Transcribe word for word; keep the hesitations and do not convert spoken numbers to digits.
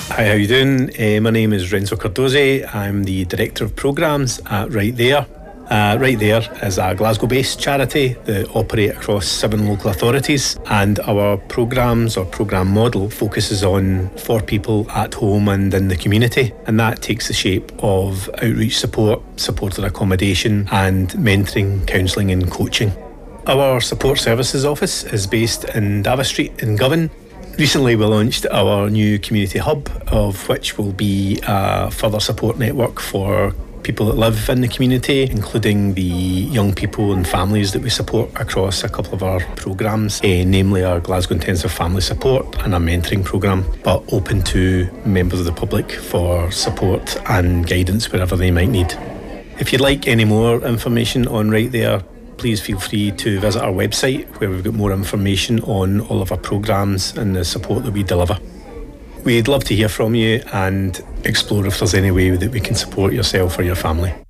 Hi, how you doing? Uh, my name is Renzo Cardozi. I'm the Director of Programmes at Right There. Uh, right There is a Glasgow-based charity that operate across seven local authorities, and our programmes or programme model focuses on for people at home and in the community, and that takes the shape of outreach support, supported accommodation and mentoring, counselling and coaching. Our support services office is based in Davos Street in Govan. Recently we launched our new community hub, of which will be a further support network for people that live in the community, including the young people and families that we support across a couple of our programmes, eh, namely our Glasgow Intensive Family Support and our mentoring programme, but open to members of the public for support and guidance wherever they might need. If you'd like any more information on Right There, please feel free to visit our website, where we've got more information on all of our programmes and the support that we deliver. We'd love to hear from you and explore if there's any way that we can support yourself or your family.